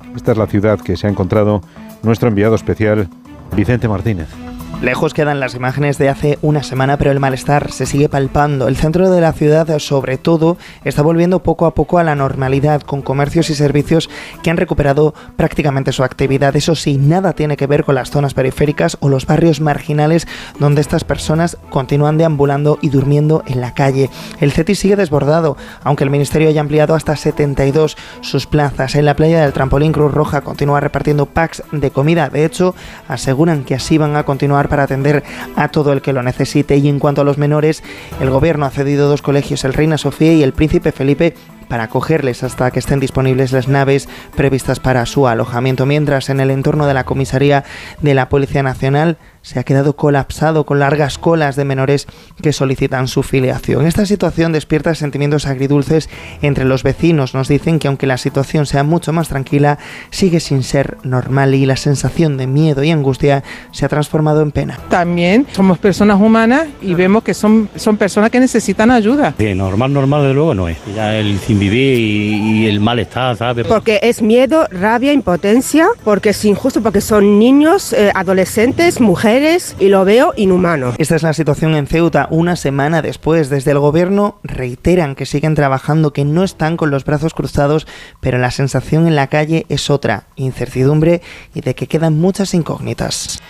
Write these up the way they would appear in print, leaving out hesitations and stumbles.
Esta es la ciudad que se ha encontrado nuestro enviado especial, Vicente Martínez. Lejos quedan las imágenes de hace una semana, pero el malestar se sigue palpando. El centro de la ciudad, sobre todo, está volviendo poco a poco a la normalidad, con comercios y servicios que han recuperado prácticamente su actividad. Eso sí, nada tiene que ver con las zonas periféricas o los barrios marginales donde estas personas continúan deambulando y durmiendo en la calle. El CETIS sigue desbordado, aunque el Ministerio haya ampliado hasta 72 sus plazas. En la playa del Trampolín, Cruz Roja continúa repartiendo packs de comida. De hecho, aseguran que así van a continuar para atender a todo el que lo necesite. Y en cuanto a los menores, el gobierno ha cedido 2 colegios, el Reina Sofía y el Príncipe Felipe, para acogerles hasta que estén disponibles las naves previstas para su alojamiento. Mientras, en el entorno de la comisaría de la Policía Nacional se ha quedado colapsado con largas colas de menores que solicitan su filiación. Esta situación despierta sentimientos agridulces entre los vecinos. Nos dicen que aunque la situación sea mucho más tranquila, sigue sin ser normal y la sensación de miedo y angustia se ha transformado en pena. También somos personas humanas y vemos que son personas que necesitan ayuda. Sí, normal desde luego no es. Ya el sin vivir y el malestar, ¿sabes? Porque es miedo, rabia, impotencia, porque es injusto, porque son niños, adolescentes, mujeres, y lo veo inhumano. Esta es la situación en Ceuta una semana después. Desde el gobierno reiteran que siguen trabajando, que no están con los brazos cruzados, pero la sensación en la calle es otra: incertidumbre y de que quedan muchas incógnitas.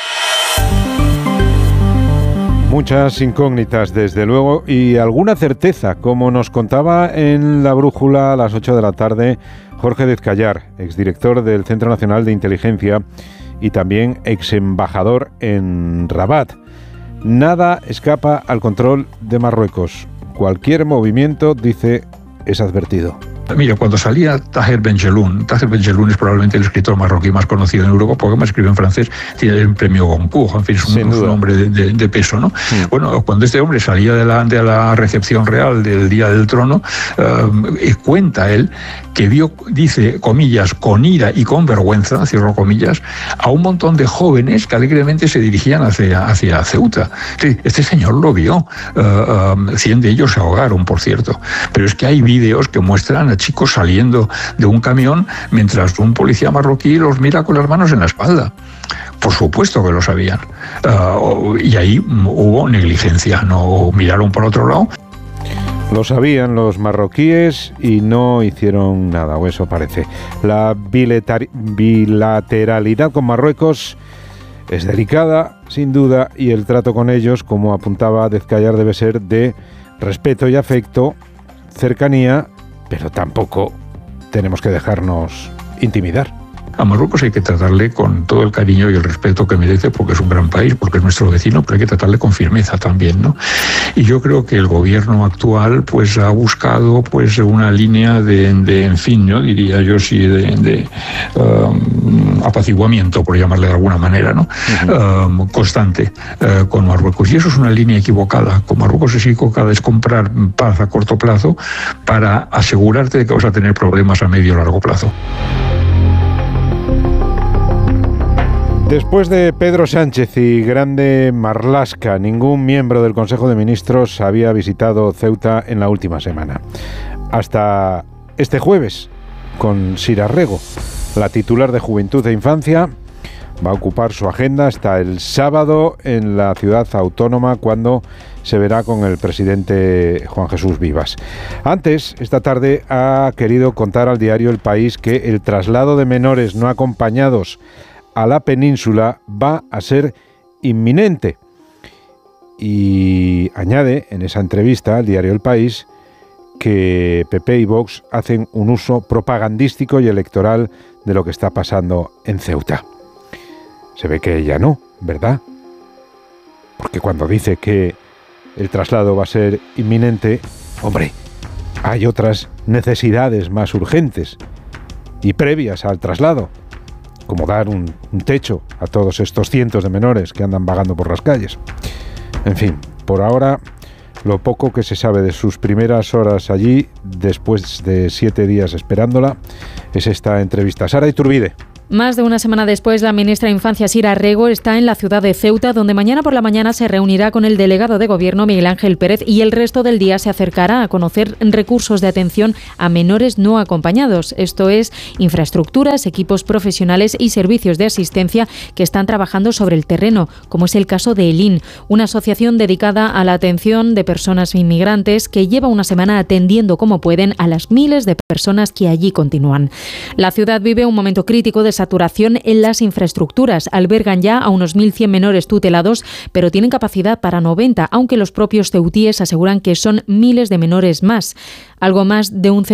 Muchas incógnitas, desde luego, y alguna certeza, como nos contaba en La Brújula a las 8 de la tarde Jorge Dezcayar, exdirector del Centro Nacional de Inteligencia y también exembajador en Rabat. Nada escapa al control de Marruecos. Cualquier movimiento, dice, es advertido. Mira, cuando salía Taher Benjeloun es probablemente el escritor marroquí más conocido en Europa, porque me escribe en francés, tiene el premio Goncourt, en fin, es un hombre de peso, ¿no? Bueno, cuando este hombre salía de la recepción real del Día del Trono, cuenta él que vio, dice, comillas, con ira y con vergüenza, cierro comillas, a un montón de jóvenes que alegremente se dirigían hacia Ceuta. Sí, este señor lo vio, 100 de ellos se ahogaron, por cierto, pero es que hay vídeos que muestran a chicos saliendo de un camión mientras un policía marroquí los mira con las manos en la espalda. Por supuesto que lo sabían. Y ahí hubo negligencia, no miraron por otro lado. Lo sabían los marroquíes y no hicieron nada, o eso parece. La bilateralidad con Marruecos es delicada, sin duda, y el trato con ellos, como apuntaba Dezcayar, debe ser de respeto y afecto, cercanía, pero tampoco tenemos que dejarnos intimidar. A Marruecos hay que tratarle con todo el cariño y el respeto que merece, porque es un gran país, porque es nuestro vecino, pero hay que tratarle con firmeza también, ¿no? Y yo creo que el gobierno actual pues ha buscado pues una línea de en fin, yo diría yo sí, de apaciguamiento, por llamarle de alguna manera, ¿no? Constante con Marruecos. Y eso es una línea equivocada. Con Marruecos es equivocada, es comprar paz a corto plazo para asegurarte de que vas a tener problemas a medio o largo plazo. Después de Pedro Sánchez y Grande Marlaska, ningún miembro del Consejo de Ministros había visitado Ceuta en la última semana. Hasta este jueves, con Sira Rego, la titular de Juventud e Infancia, va a ocupar su agenda hasta el sábado en la ciudad autónoma, cuando se verá con el presidente Juan Jesús Vivas. Antes, esta tarde, ha querido contar al diario El País que el traslado de menores no acompañados a la península va a ser inminente. Y añade en esa entrevista al diario El País que PP y Vox hacen un uso propagandístico y electoral de lo que está pasando en Ceuta. Se ve que ella no, ¿verdad? Porque cuando dice que el traslado va a ser inminente, hombre, hay otras necesidades más urgentes y previas al traslado, como dar un techo a todos estos cientos de menores que andan vagando por las calles. En fin, por ahora, lo poco que se sabe de sus primeras horas allí, después de 7 días esperándola, es esta entrevista. Sara Iturbide. Más de una semana después, la ministra de Infancia, Sira Rego, está en la ciudad de Ceuta, donde mañana por la mañana se reunirá con el delegado de Gobierno, Miguel Ángel Pérez, y el resto del día se acercará a conocer recursos de atención a menores no acompañados. Esto es, infraestructuras, equipos profesionales y servicios de asistencia que están trabajando sobre el terreno, como es el caso de ELIN, una asociación dedicada a la atención de personas inmigrantes que lleva una semana atendiendo como pueden a las miles de personas que allí continúan. La ciudad vive un momento crítico de saturación en las infraestructuras. Albergan ya a unos 1.100 menores tutelados, pero tienen capacidad para 90, aunque los propios ceutíes aseguran que son miles de menores más. Algo más de un